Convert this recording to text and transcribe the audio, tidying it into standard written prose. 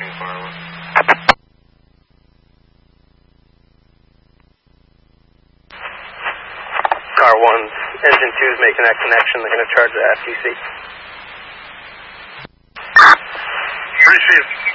Copying Fire 1. Car 1's engine 2 is making that connection. They're going to charge the FTC. Appreciate it.